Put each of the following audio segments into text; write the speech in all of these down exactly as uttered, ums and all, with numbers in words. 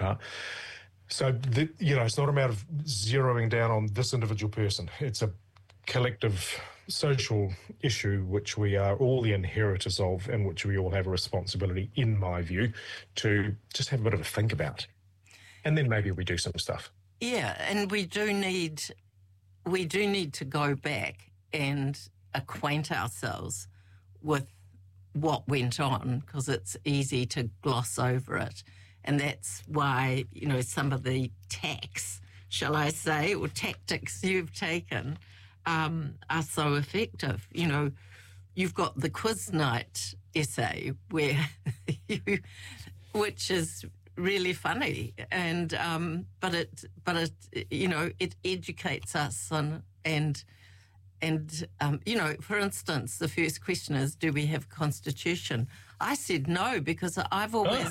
part. So, the, you know, it's not a matter of zeroing down on this individual person. It's a collective social issue which we are all the inheritors of and which we all have a responsibility, in my view, to just have a bit of a think about. And then maybe we do some stuff. Yeah, and we do need we do need to go back and acquaint ourselves with what went on, because it's easy to gloss over it. And that's why, you know, some of the tacks, shall I say, or tactics you've taken um, are so effective. You know, you've got the quiz night essay where you, which is really funny, and um, but it but it you know it educates us on and and um, you know, for instance, the first question is, do we have a constitution? I said no, because I've always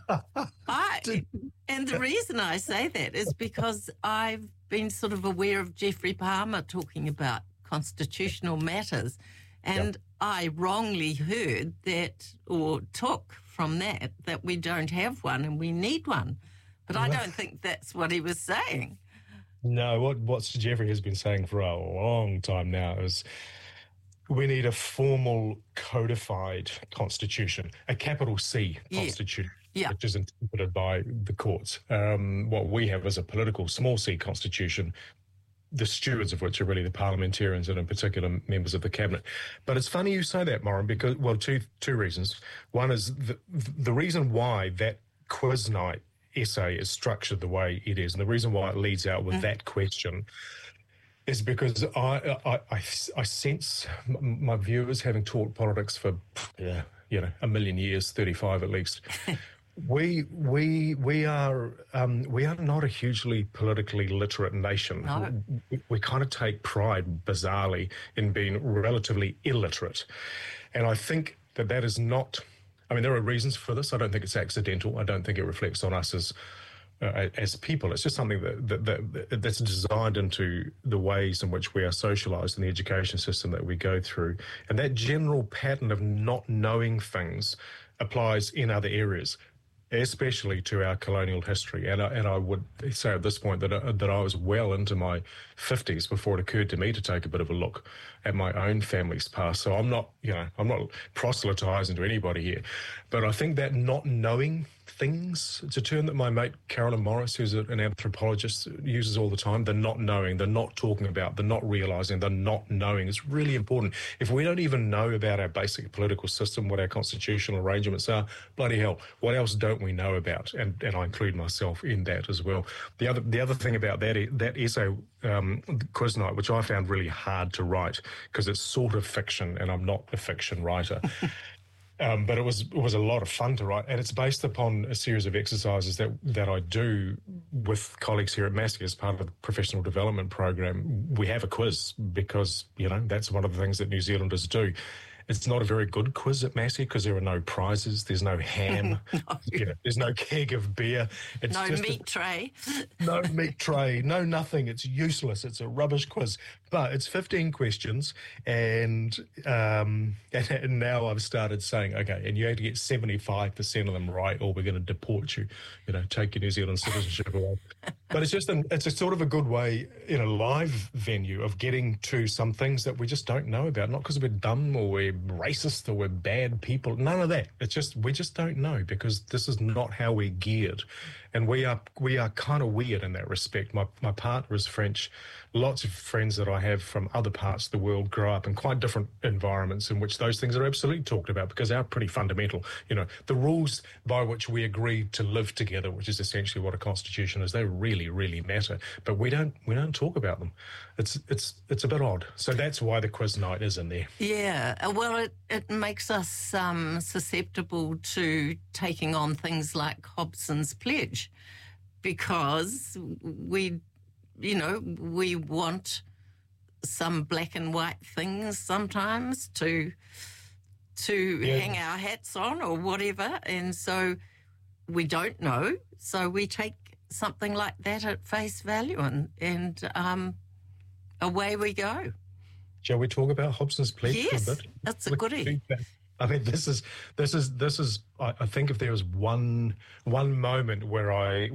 I and the reason I say that is because I've been sort of aware of Geoffrey Palmer talking about constitutional matters, and yep. I wrongly heard that, or took from that, that we don't have one and we need one. But I don't think that's what he was saying. No, what what Geoffrey has been saying for a long time now is we need a formal codified constitution, a capital C constitution, yeah. Yeah. which is interpreted by the courts. Um, what we have is a political small c constitution, the stewards of which are really the parliamentarians and in particular members of the cabinet. But it's funny you say that, Moran, because, well, two two reasons. One is the, the reason why that quiz night essay is structured the way it is, and the reason why it leads out with mm. that question is because I, I, I, I sense my viewers, having taught politics for, yeah, you know, a million years, thirty-five at least, We we we are um, we are not a hugely politically literate nation. No. We, we kind of take pride, bizarrely, in being relatively illiterate, and I think that that is not. I mean, there are reasons for this. I don't think it's accidental. I don't think it reflects on us as uh, as people. It's just something that, that, that that's designed into the ways in which we are socialised in the education system that we go through, and that general pattern of not knowing things applies in other areas, especially to our colonial history. And I, and I would say at this point that I, that I was well into my fifties before it occurred to me to take a bit of a look at my own family's past. So I'm not, you know, I'm not proselytising to anybody here, but I think that not knowing things, it's a term that my mate Carolyn Morris, who's an anthropologist, uses all the time, the not knowing, the not talking about, the not realising, the not knowing is really important. If we don't even know about our basic political system, what our constitutional arrangements are, bloody hell, what else don't we know about? And and I include myself in that as well. The other the other thing about that that essay, um, quiz night, which I found really hard to write because it's sort of fiction and I'm not a fiction writer. Um, but it was it was a lot of fun to write, and it's based upon a series of exercises that, that I do with colleagues here at Massey as part of the professional development program. We have a quiz because, you know, that's one of the things that New Zealanders do. It's not a very good quiz at Massey because there are no prizes, there's no ham, no. You know, there's no keg of beer. It's no just meat a, tray. No meat tray, no nothing. It's useless. It's a rubbish quiz. But it's fifteen questions, and um, and, and now I've started saying, okay, and you have to get seventy-five percent of them right, or we're going to deport you. You know, take your New Zealand citizenship away. But it's just an, it's a sort of a good way in a live venue of getting to some things that we just don't know about. Not because we're dumb or we're racist or we're bad people. None of that. It's just we just don't know because this is not how we're geared, and we are we are kind of weird in that respect. My my partner is French. Lots of friends that I have from other parts of the world grow up in quite different environments in which those things are absolutely talked about because they're pretty fundamental. You know, the rules by which we agree to live together, which is essentially what a constitution is, they really, really matter. But we don't we don't talk about them. It's it's it's a bit odd. So that's why the quiz night is in there. Yeah, well, it, it makes us um, susceptible to taking on things like Hobson's Pledge because we... You know, we want some black and white things sometimes to to yeah. hang our hats on or whatever, and so we don't know. So we take something like that at face value, and and um, away we go. Shall we talk about Hobson's Pledge yes, for a bit? That's a goodie. I mean, this is this is this is. I think if there was one one moment where I